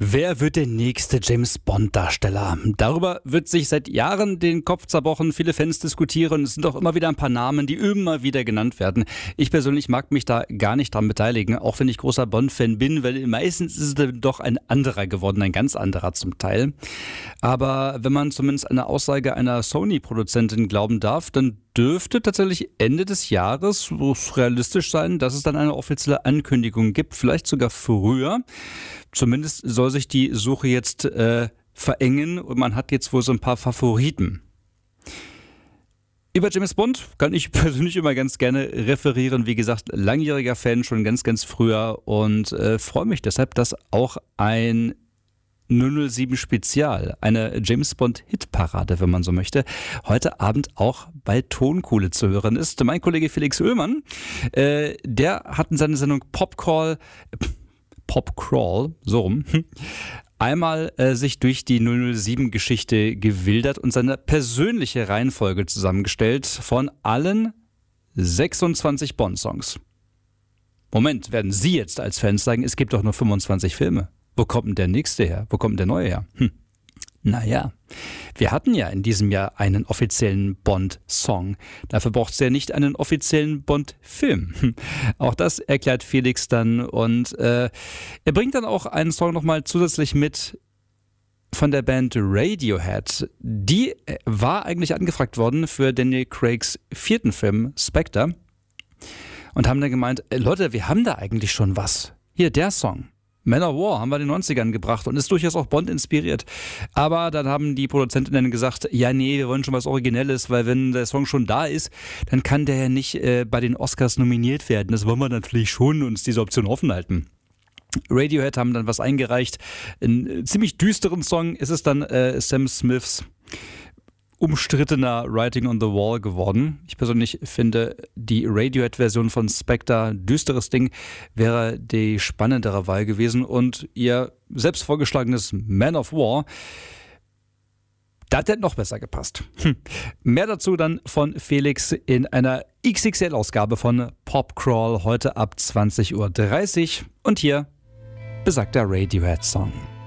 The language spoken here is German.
Wer wird der nächste James-Bond-Darsteller? Darüber wird sich seit Jahren den Kopf zerbrochen. Viele Fans diskutieren. Es sind auch immer wieder ein paar Namen, die immer wieder genannt werden. Ich persönlich mag mich da gar nicht dran beteiligen, auch wenn ich großer Bond-Fan bin, weil meistens ist es dann doch ein anderer geworden, ein ganz anderer zum Teil. Aber wenn man zumindest eine Aussage einer Sony-Produzentin glauben darf, dann dürfte tatsächlich Ende des Jahres, wo es realistisch sein, dass es dann eine offizielle Ankündigung gibt, vielleicht sogar früher. Zumindest soll sich die Suche jetzt verengen und man hat jetzt wohl so ein paar Favoriten. Über James Bond kann ich persönlich immer ganz gerne referieren. Wie gesagt, langjähriger Fan, schon ganz, ganz früher und freue mich deshalb, dass auch ein 007 Spezial, eine James Bond Hitparade, wenn man so möchte, heute Abend auch bei Tonkuhle zu hören ist. Mein Kollege Felix Oehlmann, der hat in seiner Sendung Popcrawl, so rum, einmal sich durch die 007-Geschichte gewildert und seine persönliche Reihenfolge zusammengestellt von allen 26 Bond-Songs. Moment, werden Sie jetzt als Fans sagen, es gibt doch nur 25 Filme. Wo kommt denn der nächste her? Wo kommt denn der neue her? Naja, wir hatten ja in diesem Jahr einen offiziellen Bond-Song. Dafür braucht es ja nicht einen offiziellen Bond-Film. Auch das erklärt Felix dann und er bringt dann auch einen Song nochmal zusätzlich mit von der Band Radiohead. Die war eigentlich angefragt worden für Daniel Craigs 4. Film Spectre und haben dann gemeint, Leute, wir haben da eigentlich schon was. Hier, der Song. Man of War haben wir in den 90ern gebracht und ist durchaus auch Bond inspiriert. Aber dann haben die Produzentinnen gesagt, ja nee, wir wollen schon was Originelles, weil wenn der Song schon da ist, dann kann der ja nicht bei den Oscars nominiert werden. Das wollen wir natürlich schon uns diese Option offen halten. Radiohead haben dann was eingereicht. Einen ziemlich düsteren Song ist es dann Sam Smiths umstrittener Writing on the Wall geworden. Ich persönlich finde, die Radiohead-Version von Spectre, düsteres Ding, wäre die spannendere Wahl gewesen und ihr selbst vorgeschlagenes Man of War, das hätte noch besser gepasst. Mehr dazu dann von Felix in einer XXL-Ausgabe von Popcrawl heute ab 20:30 Uhr. Und hier besagt der Radiohead-Song.